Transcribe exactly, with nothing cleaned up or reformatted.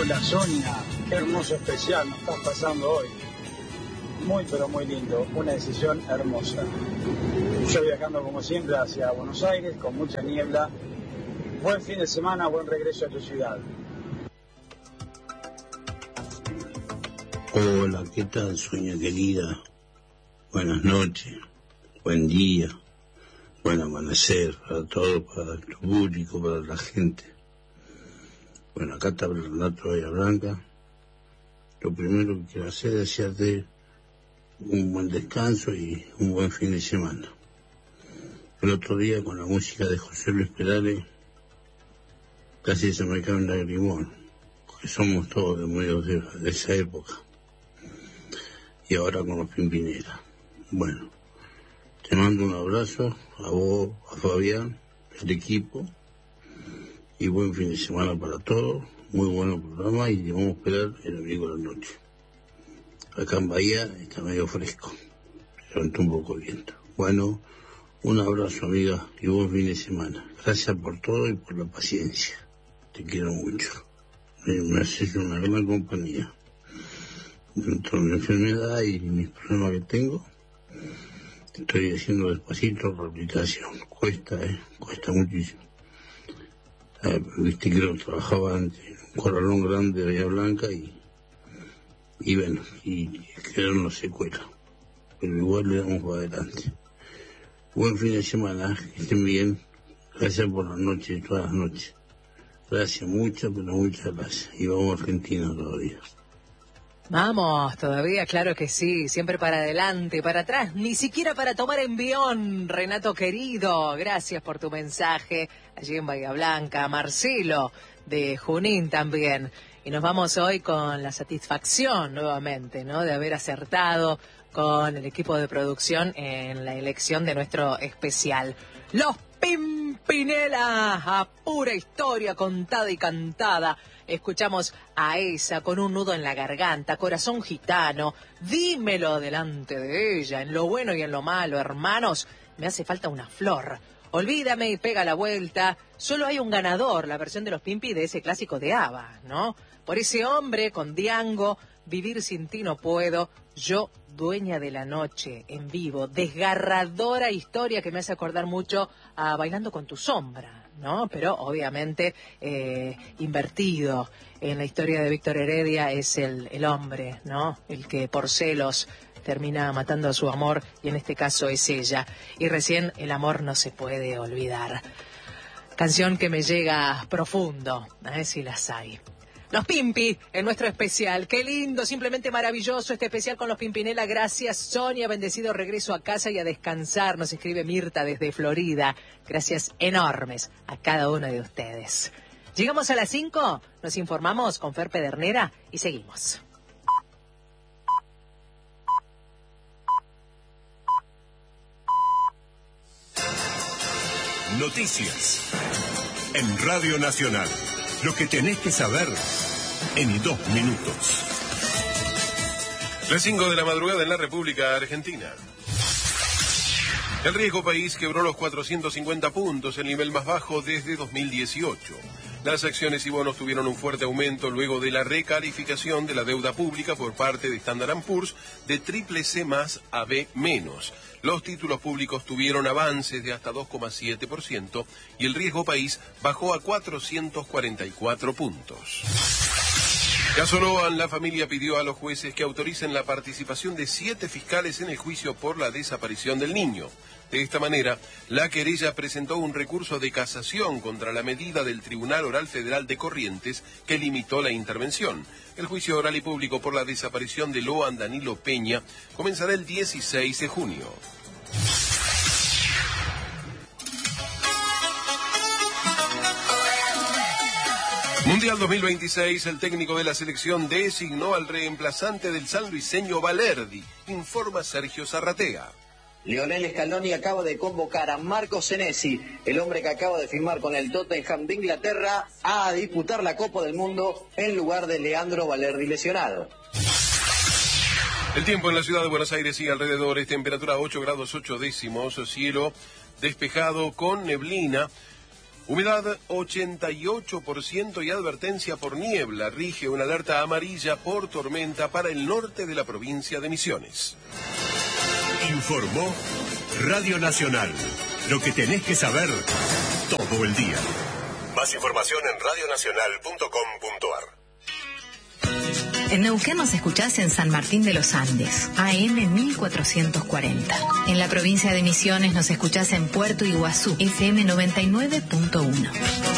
Hola Sonia, qué hermoso especial nos estás pasando hoy. Muy pero muy lindo, una decisión hermosa. Yo viajando como siempre hacia Buenos Aires con mucha niebla. Buen fin de semana, buen regreso a tu ciudad. Hola, ¿qué tal, Sonia querida? Buenas noches, buen día, buen amanecer para todos, para el público, para la gente. Bueno, acá está Renato Bahía Blanca. Lo primero que quiero hacer es desearte un buen descanso y un buen fin de semana. El otro día con la música de José Luis Perales casi se me cae un lagrimón, porque somos todos de medio de, de esa época. Y ahora con los Pimpinela. Bueno, te mando un abrazo a vos, a Fabián, el equipo, y buen fin de semana para todos. Muy buen programa y vamos a esperar el domingo de la noche. Acá en Bahía está medio fresco, levantó un poco el viento. Bueno, un abrazo, amiga, y buen fin de semana. Gracias por todo y por la paciencia. Te quiero mucho. Me, me haces una gran compañía. Dentro de mi enfermedad y mis problemas que tengo, estoy haciendo despacito rehabilitación. Cuesta, eh, cuesta muchísimo. Eh, viste que yo trabajaba antes en un corralón grande de Bahía Blanca y, y bueno, y quedaron las secuelas. Pero igual le damos para adelante. Buen fin de semana, que estén bien. Gracias por las noches, todas las noches. Gracias, muchas, pero muchas gracias. Y vamos a Argentina todavía. Vamos, todavía, claro que sí, siempre para adelante, para atrás, ni siquiera para tomar envión, Renato querido, gracias por tu mensaje, allí en Bahía Blanca, Marcelo de Junín también, y nos vamos hoy con la satisfacción nuevamente, ¿no?, de haber acertado con el equipo de producción en la elección de nuestro especial. Los Pimpinela, a pura historia contada y cantada. Escuchamos a esa con un nudo en la garganta, corazón gitano, dímelo delante de ella, en lo bueno y en lo malo, hermanos, me hace falta una flor. Olvídame y pega la vuelta, solo hay un ganador, la versión de los Pimpi de ese clásico de ABBA, ¿no? Por ese hombre con Diango, vivir sin ti no puedo, yo dueña de la noche, en vivo, desgarradora historia que me hace acordar mucho a Bailando con tu sombra, ¿no? Pero obviamente eh, invertido. En la historia de Víctor Heredia es el, el hombre, ¿no?, el que por celos termina matando a su amor, y en este caso es ella. Y recién el amor no se puede olvidar. Canción que me llega profundo, a ver si las hay. Los Pimpi, en nuestro especial. Qué lindo, simplemente maravilloso este especial con los Pimpinela. Gracias, Sonia. Bendecido regreso a casa y a descansar. Nos escribe Mirta desde Florida. Gracias enormes a cada uno de ustedes. Llegamos a las cinco, nos informamos con Fer Pedernera y seguimos. Noticias en Radio Nacional. Lo que tenés que saber en dos minutos. Las cinco de la madrugada en la República Argentina. El riesgo país quebró los cuatrocientos cincuenta puntos, el nivel más bajo desde dos mil dieciocho. Las acciones y bonos tuvieron un fuerte aumento luego de la recalificación de la deuda pública por parte de Standard and Poor's de triple C más a B menos. Los títulos públicos tuvieron avances de hasta dos coma siete por ciento y el riesgo país bajó a cuatrocientos cuarenta y cuatro puntos. Caso Loan, la familia pidió a los jueces que autoricen la participación de siete fiscales en el juicio por la desaparición del niño. De esta manera, la querella presentó un recurso de casación contra la medida del Tribunal Oral Federal de Corrientes que limitó la intervención. El juicio oral y público por la desaparición de Loan Danilo Peña comenzará el dieciséis de junio. Mundial dos mil veintiséis, el técnico de la selección designó al reemplazante del sanluiseño Balerdi, informa Sergio Zarratea. Lionel Scaloni acaba de convocar a Marco Senesi, el hombre que acaba de firmar con el Tottenham de Inglaterra, a disputar la Copa del Mundo en lugar de Leandro Balerdi lesionado. El tiempo en la ciudad de Buenos Aires y alrededores, temperatura ocho grados ocho décimos, cielo despejado con neblina. Humedad ochenta y ocho por ciento y advertencia por niebla. Rige una alerta amarilla por tormenta para el norte de la provincia de Misiones. Informó Radio Nacional. Lo que tenés que saber todo el día. Más información en radionacional punto com punto ar. En Neuquén nos escuchás en San Martín de los Andes, A M mil cuatrocientos cuarenta. En la provincia de Misiones nos escuchás en Puerto Iguazú, F M noventa y nueve punto uno.